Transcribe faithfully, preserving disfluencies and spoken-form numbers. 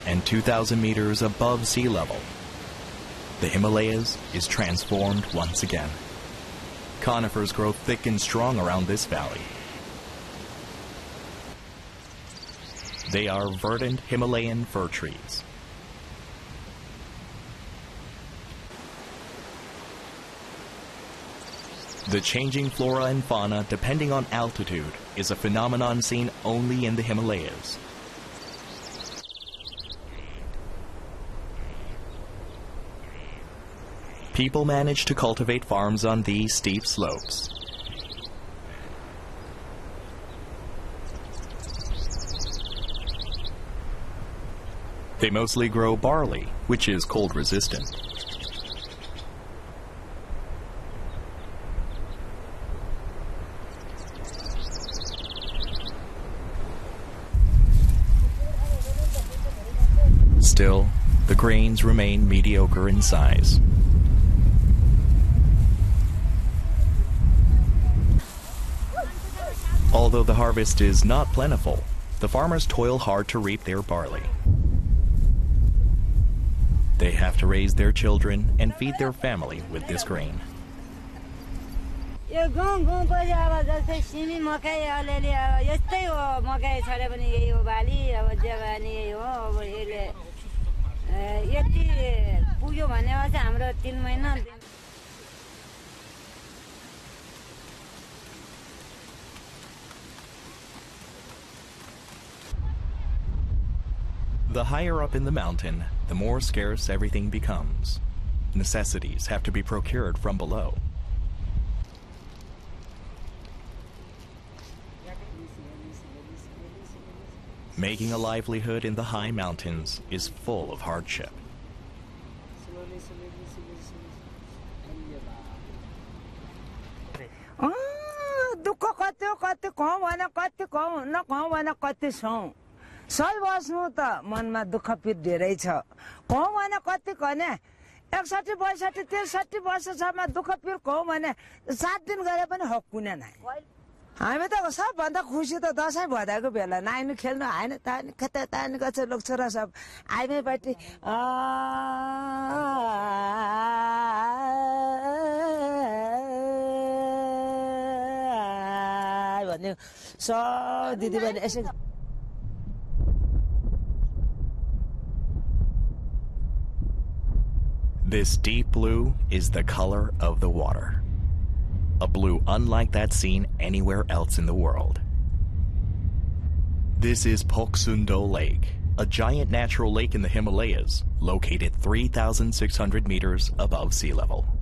and two thousand meters above sea level, the Himalayas is transformed once again. Conifers grow thick and strong around this valley. They are verdant Himalayan fir trees. The changing flora and fauna depending on altitude is a phenomenon seen only in the Himalayas. People manage to cultivate farms on these steep slopes. They mostly grow barley, which is cold resistant. Still, the grains remain mediocre in size. Although the harvest is not plentiful, the farmers toil hard to reap their barley. They have to raise their children and feed their family with this grain. The higher up in the mountain, the more scarce everything becomes. Necessities have to be procured from below. Making a livelihood in the high mountains is full of hardship. सही बस्नु त मनमा दुःख पीड धेरै छ कौँ भने कति कने एकसठी बैसठी त्रिसठी वर्षसम्म दुःख पीड कौँ भने सात दिन गरे पनि हक कुनै नै हामी त सबभन्दा खुसी त दसैँ भदाको बेला नाइनु खेल्नु आएन तानी कता तानी गछ लोक छोरा सब आइमेपट्टि भन्यो सब दिदीबहिनी यसै This deep blue is the color of the water, a blue unlike that seen anywhere else in the world. This is Phoksundo Lake, a giant natural lake in the Himalayas, located three thousand six hundred meters above sea level.